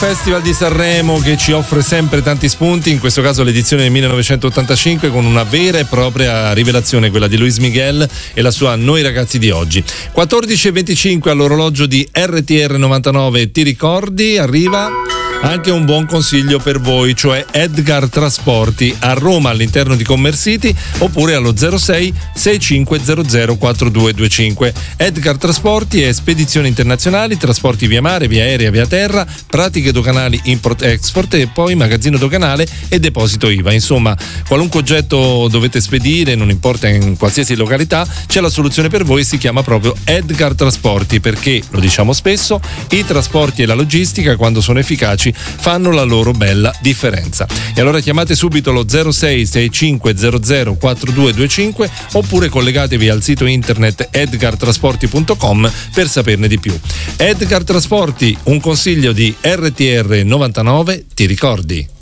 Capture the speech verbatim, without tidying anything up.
Festival di Sanremo che ci offre sempre tanti spunti, in questo caso l'edizione del millenovecentottantacinque con una vera e propria rivelazione, quella di Luis Miguel e la sua Noi ragazzi di oggi. quattordici e venticinque all'orologio di R T R novantanove, ti ricordi? Arriva anche un buon consiglio per voi, cioè Edgar Trasporti a Roma all'interno di Commercity oppure allo zero sei sei cinque zero zero quattro due due cinque. Edgar Trasporti è spedizioni internazionali, trasporti via mare, via aerea, via terra, pratiche doganali import-export e poi magazzino doganale e deposito I V A. Insomma, qualunque oggetto dovete spedire, non importa in qualsiasi località, c'è la soluzione per voi, si chiama proprio Edgar Trasporti, perché, lo diciamo spesso, i trasporti e la logistica, quando sono efficaci, fanno la loro bella differenza. E allora chiamate subito lo zero sei sei cinque zero zero quattro due due cinque oppure collegatevi al sito internet edgar trasporti punto com per saperne di più. Edgar Trasporti, un consiglio di R T R novantanove, ti ricordi?